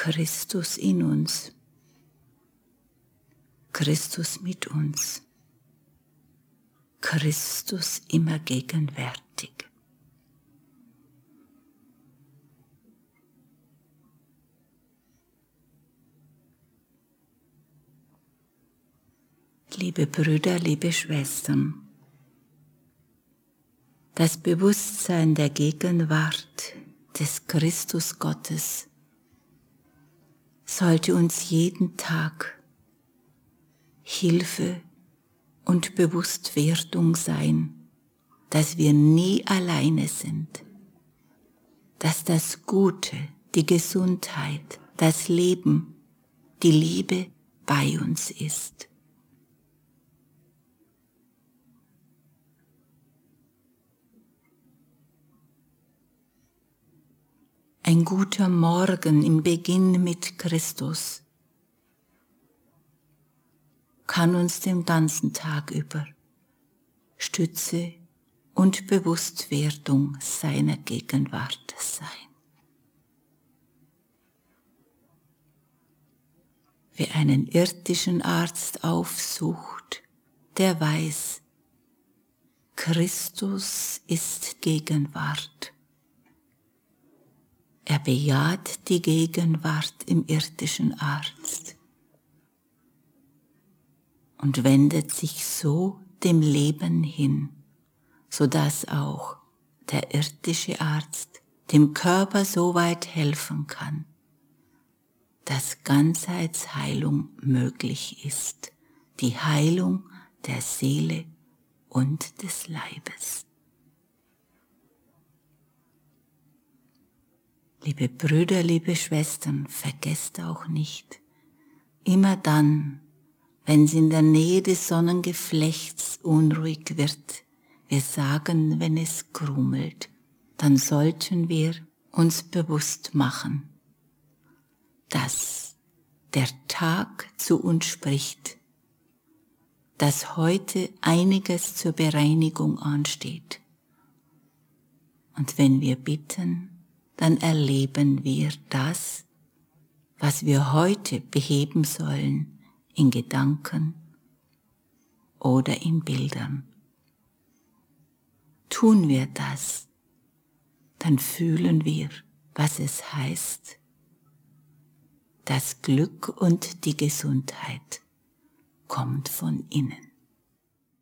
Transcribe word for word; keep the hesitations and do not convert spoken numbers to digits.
Christus in uns, Christus mit uns, Christus immer gegenwärtig. Liebe Brüder, liebe Schwestern, das Bewusstsein der Gegenwart des Christus Gottes sollte uns jeden Tag Hilfe und Bewusstwerdung sein, dass wir nie alleine sind, dass das Gute, die Gesundheit, das Leben, die Liebe bei uns ist. Ein guter Morgen im Beginn mit Christus kann uns den ganzen Tag über Stütze und Bewusstwerdung seiner Gegenwart sein. Wer einen irdischen Arzt aufsucht, der weiß, Christus ist Gegenwart. Er bejaht die Gegenwart im irdischen Arzt und wendet sich so dem Leben hin, sodass auch der irdische Arzt dem Körper so weit helfen kann, dass Ganzheitsheilung möglich ist, die Heilung der Seele und des Leibes. Liebe Brüder, liebe Schwestern, vergesst auch nicht, immer dann, wenn es in der Nähe des Sonnengeflechts unruhig wird, wir sagen, wenn es grummelt, dann sollten wir uns bewusst machen, dass der Tag zu uns spricht, dass heute einiges zur Bereinigung ansteht. Und wenn wir bitten, dann erleben wir das, was wir heute beheben sollen, in Gedanken oder in Bildern. Tun wir das, dann fühlen wir, was es heißt, das Glück und die Gesundheit kommt von innen.